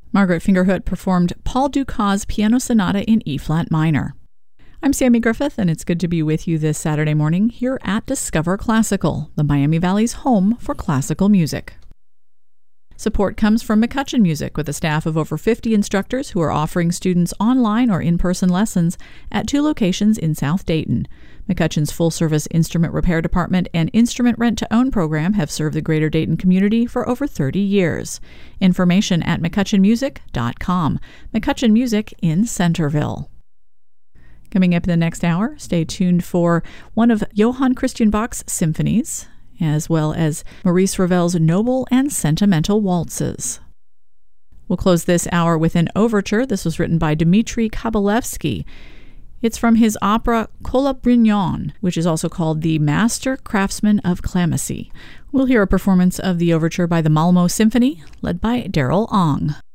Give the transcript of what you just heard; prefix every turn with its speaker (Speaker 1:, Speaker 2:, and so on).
Speaker 1: Margaret Fingerhut performed Paul Dukas' Piano Sonata in E-flat minor. I'm Sammy Griffith, and it's good to be with you this Saturday morning here at Discover Classical, the Miami Valley's home for classical music. Support comes from McCutcheon Music, with a staff of over 50 instructors who are offering students online or in-person lessons at 2 locations in South Dayton. McCutcheon's full-service instrument repair department and instrument rent-to-own program have served the greater Dayton community for over 30 years. Information at mccutcheonmusic.com. McCutcheon Music in Centerville. Coming up in the next hour, stay tuned for one of Johann Christian Bach's symphonies, as well as Maurice Ravel's noble and sentimental waltzes. We'll close this hour with an overture. This was written by Dmitri Kabalevsky. It's from his opera Kolobrynyan, which is also called The Master Craftsman of Clemency. We'll hear a performance of the overture by the Malmo Symphony, led by Daryl Ong.